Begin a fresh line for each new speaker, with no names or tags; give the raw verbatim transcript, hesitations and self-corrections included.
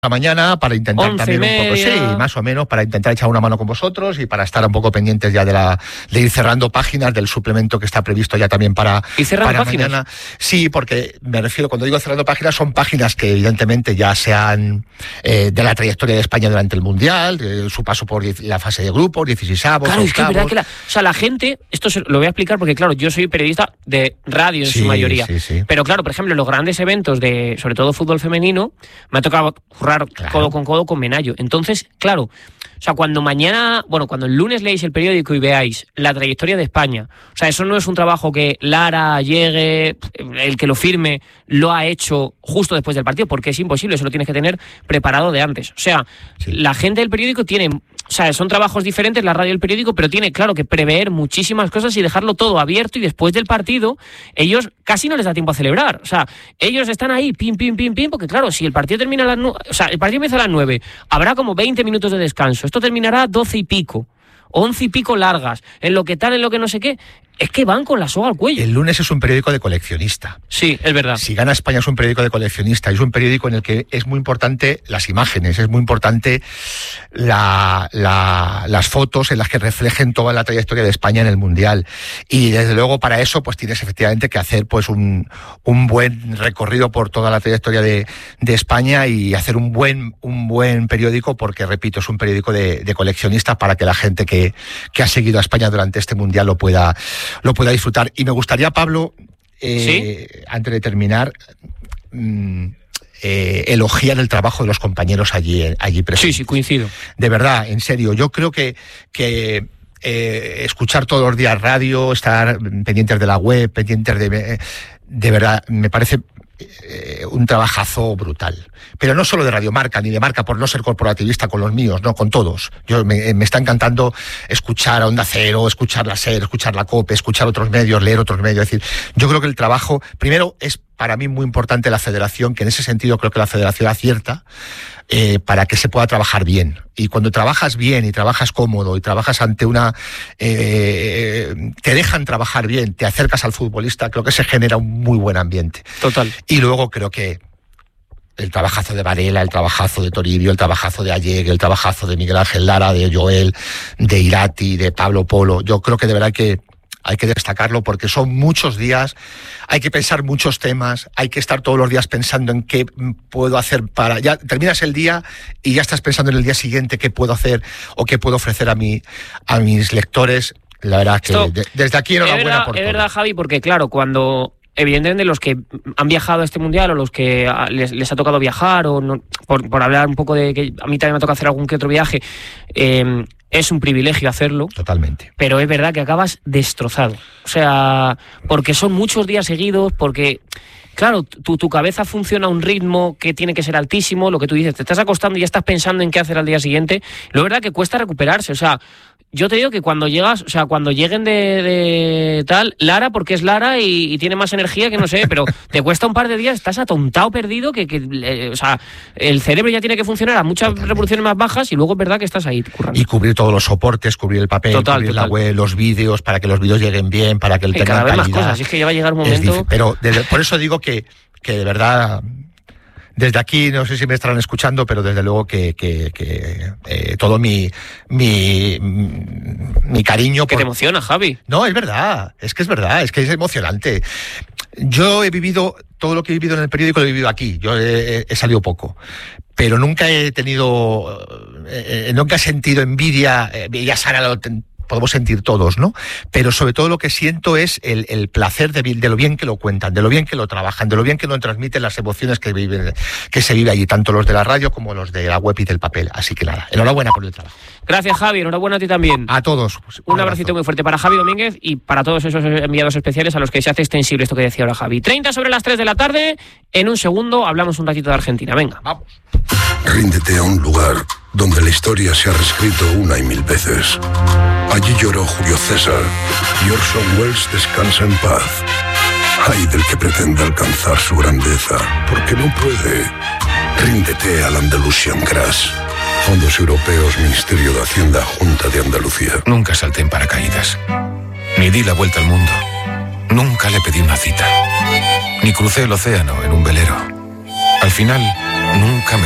la mañana para intentar también un poco, sí, más o menos, para intentar echar una mano con vosotros y para estar un poco pendientes ya de la de ir cerrando páginas del suplemento que está previsto ya también para,
¿Y cerrando
para
páginas?
mañana. Sí, porque me refiero, cuando digo cerrando páginas, son páginas que evidentemente ya sean eh, de la trayectoria de España durante el Mundial, de su paso por la fase de grupos, dieciseisavos,
Claro, es que es
octavos.
verdad que la, o sea, la gente, esto se, lo voy a explicar porque, claro, yo soy periodista de radio en
Sí,
su mayoría.
sí, sí.
Pero, claro, por ejemplo, en los grandes eventos de, sobre todo fútbol femenino, me ha tocado currar
Claro.
codo con codo con Menayo. Entonces, claro, o sea, cuando mañana, bueno, cuando el lunes leéis el periódico y veáis la trayectoria de España, o sea, eso no es un trabajo que Lara llegue, el que lo firme, lo ha hecho justo después del partido, porque es imposible, eso lo tienes que tener preparado de antes. O sea,
Sí.
la gente del periódico tiene, o sea, son trabajos diferentes, la radio y el periódico, pero tiene, claro, que prever muchísimas cosas y dejarlo todo abierto, y después del partido, ellos casi no les da tiempo a celebrar. O sea, ellos están ahí, pim, pim, pim, pim, porque claro, si el partido termina a las nueve, o sea, el partido empieza a las nueve, habrá como veinte minutos de descanso, esto terminará a doce y pico, once y pico largas, en lo que tal, en lo que no sé qué, es que van con la soga al cuello.
El lunes es un periódico de coleccionista.
Sí, es verdad.
Si gana España es un periódico de coleccionista, es un periódico en el que es muy importante las imágenes, es muy importante la, la, las fotos en las que reflejen toda la trayectoria de España en el Mundial. Y desde luego para eso pues tienes efectivamente que hacer pues un, un buen recorrido por toda la trayectoria de, de España y hacer un buen, un buen periódico, porque repito, es un periódico de, de coleccionistas para que la gente que, que ha seguido a España durante este Mundial lo pueda lo pueda disfrutar. Y me gustaría, Pablo, eh, ¿Sí? antes de terminar, mmm, eh, elogiar el trabajo de los compañeros allí, allí presentes.
Sí, sí, coincido.
De verdad, en serio, yo creo que, que eh, escuchar todos los días radio, estar pendientes de la web, pendientes de... De verdad, me parece eh, un trabajazo brutal. Pero no solo de Radio Marca, ni de Marca, por no ser corporativista con los míos, no, con todos. Yo me, me está encantando escuchar a Onda Cero, escuchar la SER, escuchar la COPE, escuchar otros medios, leer otros medios. Es decir, yo creo que el trabajo, primero, es para mí muy importante la federación, que en ese sentido creo que la federación acierta, eh, para que se pueda trabajar bien. Y cuando trabajas bien y trabajas cómodo y trabajas ante una... Eh, te dejan trabajar bien, te acercas al futbolista, creo que se genera un muy buen ambiente.
Total.
Y luego creo que el trabajazo de Varela, el trabajazo de Toribio, el trabajazo de Allegue, el trabajazo de Miguel Ángel Lara, de Joel, de Irati, de Pablo Polo. Yo creo que de verdad que hay que destacarlo, porque son muchos días, hay que pensar muchos temas, hay que estar todos los días pensando en qué puedo hacer para... Ya terminas el día y ya estás pensando en el día siguiente qué puedo hacer o qué puedo ofrecer a, mi, a mis lectores. La verdad que de, desde aquí enhorabuena
verdad,
por
es
todo.
Es verdad, Javi, porque claro, cuando... Evidentemente los que han viajado a este Mundial o los que les, les ha tocado viajar, o no, por, por hablar un poco de que a mí también me toca hacer algún que otro viaje, eh, es un privilegio hacerlo.
Totalmente.
Pero es verdad que acabas destrozado. O sea, porque son muchos días seguidos, porque... Claro, tu, tu cabeza funciona a un ritmo que tiene que ser altísimo, lo que tú dices, te estás acostando y ya estás pensando en qué hacer al día siguiente. Lo verdad que cuesta recuperarse, o sea, yo te digo que cuando llegas, o sea, cuando lleguen de, de tal, Lara, porque es Lara y, y tiene más energía que no sé, pero te cuesta un par de días, estás atontado, perdido, que, que eh, o sea, el cerebro ya tiene que funcionar a muchas Totalmente. revoluciones más bajas y luego es verdad que estás ahí currando.
Y cubrir todos los soportes, cubrir el papel,
total,
cubrir
total.
la web, los vídeos, para que los vídeos lleguen bien, para que el tema
cada vez
calidad.
más cosas, es que ya va a llegar un momento...
Pero de, por eso digo que, que de verdad... Desde aquí, no sé si me estarán escuchando, pero desde luego que, que, que eh, todo mi, mi, mi cariño...
Que
por...
te emociona, Javi.
No, es verdad, es que es verdad, es que es emocionante. Yo he vivido, todo lo que he vivido en el periódico lo he vivido aquí, yo he, he salido poco, pero nunca he tenido, eh, nunca he sentido envidia, eh, ya Sara lo podemos sentir todos, ¿no? Pero sobre todo lo que siento es el, el placer de, de lo bien que lo cuentan, de lo bien que lo trabajan, de lo bien que nos transmiten las emociones que viven, que se vive allí, tanto los de la radio como los de la web y del papel. Así que nada, enhorabuena por el trabajo.
Gracias, Javi, enhorabuena a ti también.
A todos. Pues,
un, un abracito muy fuerte para Javi Domínguez y para todos esos enviados especiales a los que se hace extensible esto que decía ahora Javi. treinta sobre las tres de la tarde, en un segundo hablamos un ratito de Argentina. Venga.
Vamos.
Ríndete a un lugar donde la historia se ha reescrito una y mil veces. Allí lloró Julio César y Orson Welles descansa en paz. Ay del que pretenda alcanzar su grandeza, porque no puede. Ríndete al Andalusian Grass. Fondos Europeos, Ministerio de Hacienda, Junta de Andalucía.
Nunca salté en paracaídas, ni di la vuelta al mundo. Nunca le pedí una cita, ni crucé el océano en un velero. Al final, nunca me